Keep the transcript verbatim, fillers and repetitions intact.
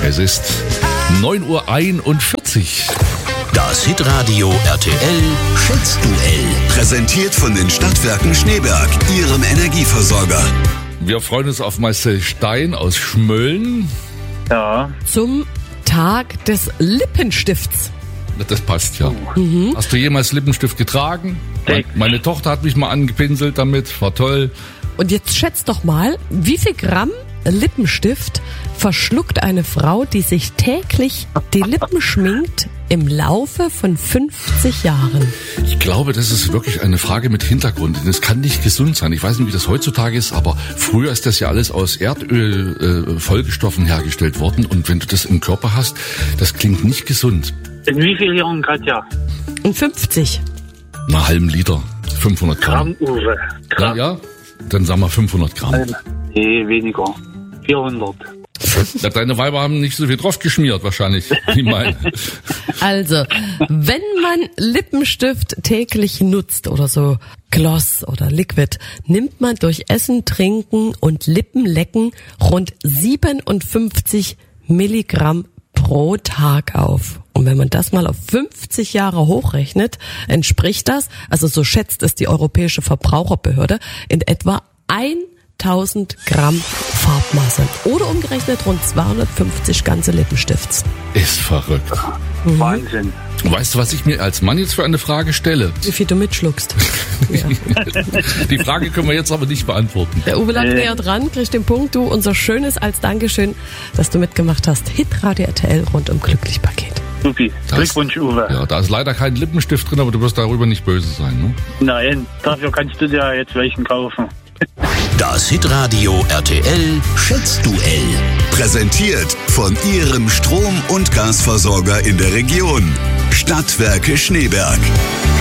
Es ist neun Uhr einundvierzig. Das Hitradio R T L Schätzduell. Präsentiert von den Stadtwerken Schneeberg, Ihrem Energieversorger. Wir freuen uns auf Marcel Stein aus Schmölln. Ja. Zum Tag des Lippenstifts. Das passt ja. Mhm. Hast du jemals Lippenstift getragen? Me- Meine Tochter hat mich mal angepinselt damit, war toll. Und jetzt schätzt doch mal, wie viel Gramm Lippenstift verschluckt eine Frau, die sich täglich die Lippen schminkt, im Laufe von fünfzig Jahren? Ich glaube, das ist wirklich eine Frage mit Hintergrund. Das kann nicht gesund sein. Ich weiß nicht, wie das heutzutage ist, aber früher ist das ja alles aus Erdöl, äh, Folgestoffen hergestellt worden. Und wenn du das im Körper hast, das klingt nicht gesund. In wie vielen Jahren gerade ja? In fünfzig. Einen halben Liter, fünfhundert Gramm. Gramm, Uwe. Ja, Gramm. ja, dann sagen wir fünfhundert Gramm. Nee, weniger. vierhundert. Ja, deine Weiber haben nicht so viel drauf geschmiert, wahrscheinlich, wie meine. Also, wenn man Lippenstift täglich nutzt oder so Gloss oder Liquid, nimmt man durch Essen, Trinken und Lippenlecken rund siebenundfünfzig Milligramm pro Tag auf. Und wenn man das mal auf fünfzig Jahre hochrechnet, entspricht das, also so schätzt es die Europäische Verbraucherbehörde, in etwa tausend Gramm Farbmasse. Oder umgerechnet rund zweihundertfünfzig ganze Lippenstifts. Ist verrückt. Mhm. Wahnsinn. Weißt du, was ich mir als Mann jetzt für eine Frage stelle? Wie viel du mitschluckst. Ja. Die Frage können wir jetzt aber nicht beantworten. Der Uwe lag näher dran, kriegt den Punkt. Du, unser Schönes als Dankeschön, dass du mitgemacht hast. Hitradio R T L rund um Glücklich-Paket. Supi. Das- Glückwunsch, Uwe. Ja, da ist leider kein Lippenstift drin, aber du wirst darüber nicht böse sein, ne? Nein, dafür kannst du dir jetzt welchen kaufen. Das Hitradio R T L Schätzduell. Präsentiert von Ihrem Strom- und Gasversorger in der Region. Stadtwerke Schneeberg.